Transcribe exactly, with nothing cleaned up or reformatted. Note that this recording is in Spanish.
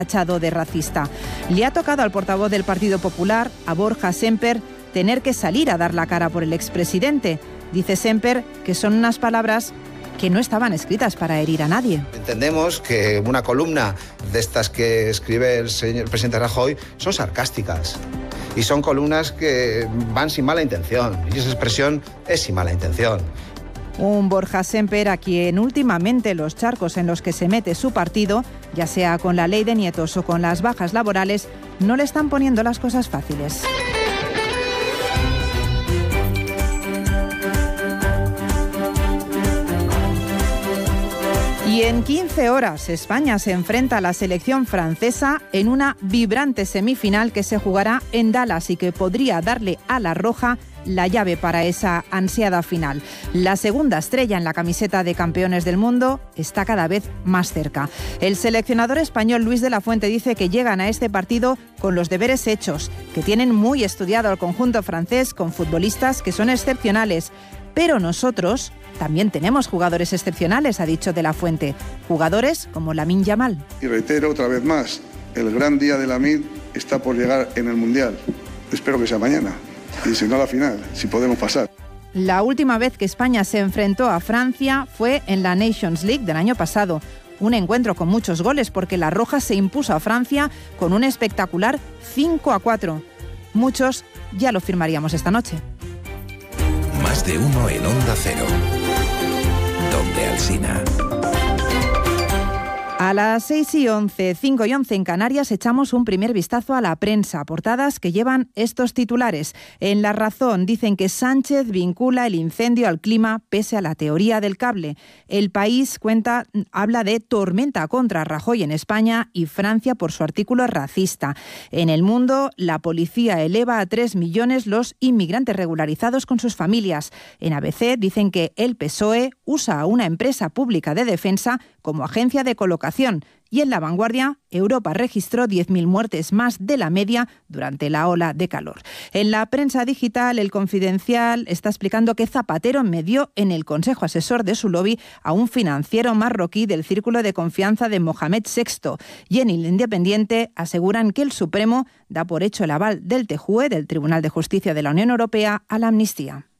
tachado de racista. Le ha tocado al portavoz del Partido Popular, a Borja Semper, tener que salir a dar la cara por el expresidente. Dice Semper que son unas palabras que no estaban escritas para herir a nadie. Entendemos que una columna de estas que escribe el señor presidente Rajoy son sarcásticas y son columnas que van sin mala intención, y esa expresión es sin mala intención. Un Borja Semper a quien últimamente los charcos en los que se mete su partido, ya sea con la ley de nietos o con las bajas laborales, no le están poniendo las cosas fáciles. Y en quince horas España se enfrenta a la selección francesa en una vibrante semifinal que se jugará en Dallas y que podría darle a la roja la llave para esa ansiada final. La segunda estrella en la camiseta de campeones del mundo está cada vez más cerca. El seleccionador español Luis de la Fuente dice que llegan a este partido con los deberes hechos, que tienen muy estudiado al conjunto francés con futbolistas que son excepcionales. Pero nosotros también tenemos jugadores excepcionales, ha dicho de la Fuente. Jugadores como Lamine Yamal. Y reitero otra vez más, el gran día de Lamine está por llegar en el Mundial. Espero que sea mañana. Y si no, a la final, si podemos pasar. La última vez que España se enfrentó a Francia fue en la Nations League del año pasado. Un encuentro con muchos goles porque la Roja se impuso a Francia con un espectacular cinco a cuatro. Muchos ya lo firmaríamos esta noche. Más de uno en Onda Cero. Donde Alsina. A las seis y once, cinco y once en Canarias, echamos un primer vistazo a la prensa. Portadas que llevan estos titulares. En La Razón dicen que Sánchez vincula el incendio al clima pese a la teoría del cable. El País cuenta, habla de tormenta contra Rajoy en España y Francia por su artículo racista. En El Mundo, la policía eleva a tres millones los inmigrantes regularizados con sus familias. En A B C dicen que el P S O E usa a una empresa pública de defensa como agencia de colocación. Y en La Vanguardia, Europa registró diez mil muertes más de la media durante la ola de calor. En la prensa digital, El Confidencial está explicando que Zapatero medió en el Consejo Asesor de su lobby a un financiero marroquí del círculo de confianza de Mohamed sexto. Y en El Independiente aseguran que el Supremo da por hecho el aval del T J U E, del Tribunal de Justicia de la Unión Europea, a la amnistía.